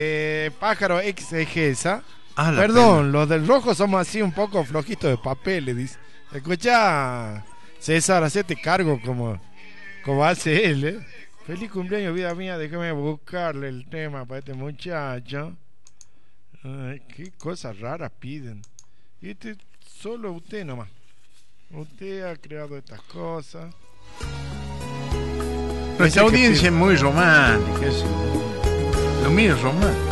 Pájaro exegesa. Ah, la Perdón, los del rojo somos así un poco flojitos de papel, le dice. Escucha, César, hacete cargo como hace él, ¿eh? Feliz cumpleaños, vida mía, déjame buscarle el tema para este muchacho. Ay, qué cosas raras piden. Y solo usted nomás. Usted ha creado estas cosas. Nuestra Ese que audiencia pide- es muy romántica, lo mío es romántico.